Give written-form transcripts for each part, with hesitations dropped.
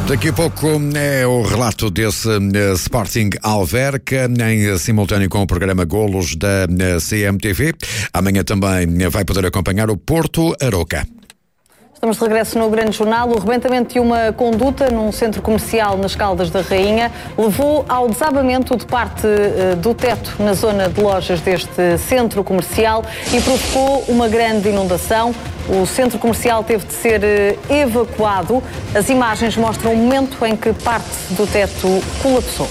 Daqui a pouco é o relato desse Sporting Alverca, em simultâneo com o programa Golos da CMTV. Amanhã também vai poder acompanhar o Porto Aroca. Estamos de regresso no Grande Jornal. O rebentamento de uma conduta num centro comercial nas Caldas da Rainha levou ao desabamento de parte do teto na zona de lojas deste centro comercial e provocou uma grande inundação. O centro comercial teve de ser evacuado. As imagens mostram o momento em que parte do teto colapsou.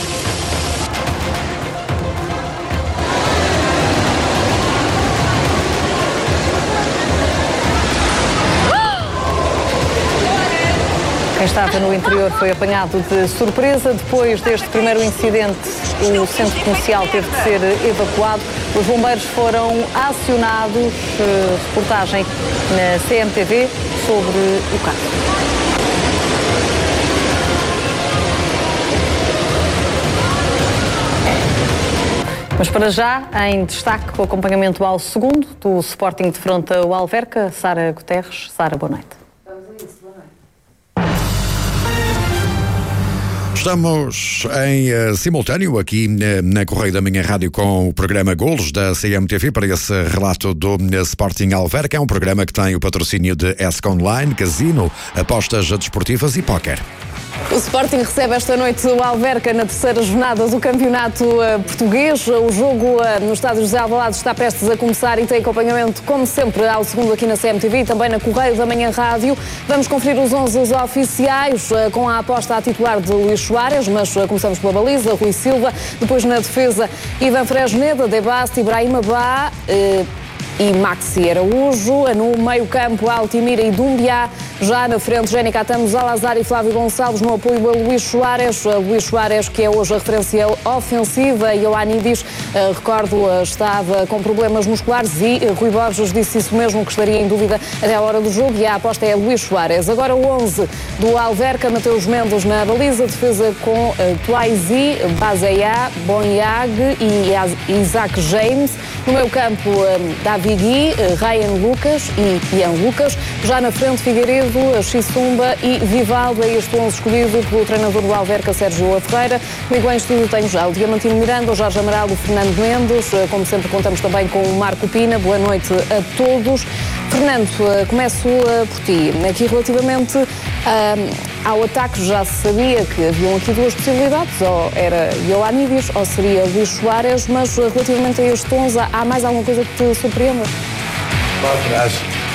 Quem estava no interior foi apanhado de surpresa. Depois deste primeiro incidente, o centro comercial teve de ser evacuado. Os bombeiros foram acionados. Reportagem na CMTV sobre o caso. Mas para já, em destaque, o acompanhamento ao segundo do Sporting de fronte ao Alverca. Sara Guterres. Sara, boa noite. Estamos em simultâneo aqui na Correio da Minha Rádio com o programa Golos da CMTV para esse relato do Sporting Alverca. É um programa que tem o patrocínio de ESC Online, Casino, apostas desportivas e póquer. O Sporting recebe esta noite o Alverca na terceira jornada do campeonato português. O jogo no estádio José Alvalade está prestes a começar e tem acompanhamento, como sempre, ao segundo aqui na CMTV e também na Correio da Manhã Rádio. Vamos conferir os 11 oficiais com a aposta a titular de Luís Soares, mas começamos pela baliza, Rui Silva, depois na defesa Ivan Fresneda, Debast, Ibrahima Ba e Maxi Araújo. No meio-campo, Altimira e Dumbiá. Já na frente, Jenny Catamos, Alazar e Flávio Gonçalves no apoio a Luís Soares. Luís Soares, que é hoje a referência ofensiva, e Ioannidis, recordo, estava com problemas musculares e Rui Borges disse isso mesmo, que estaria em dúvida até a hora do jogo, e a aposta é Luís Soares. Agora o 11 do Alverca, Mateus Mendes na baliza, defesa com Tuaizi, Bazeia, Bonyag e Isaac James. No meio-campo, Davi Gui, Ryan Lucas e Ian Lucas. Já na frente, Figueiredo, Xissumba e Vivaldo. É este 11 escolhido pelo treinador do Alverca, Sérgio Ferreira. Comigo em estúdio tenho já o Diamantino Miranda, o Jorge Amaral, o Fernando Mendes. Como sempre, contamos também com o Marco Pina. Boa noite a todos. Fernando, começo por ti. Aqui relativamente ao ataque, já se sabia que haviam aqui duas possibilidades, ou era Ioannidis ou seria Luís Soares, mas relativamente a este 11, há mais alguma coisa que te surpreenda? Lá atrás.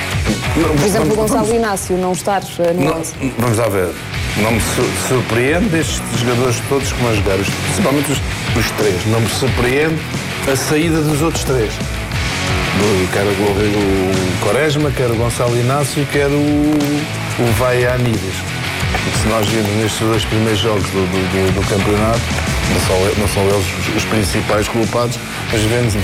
Por exemplo, o Gonçalo Inácio não estar no 11. Vamos lá ver. Não me surpreende estes jogadores todos que vão jogar, principalmente os três. Não me surpreende a saída dos outros três. Quer o Quaresma, quer o Gonçalo Inácio, quer o Vaianidis. Se nós vimos nestes dois primeiros jogos do campeonato, não são eles os principais culpados, mas vemos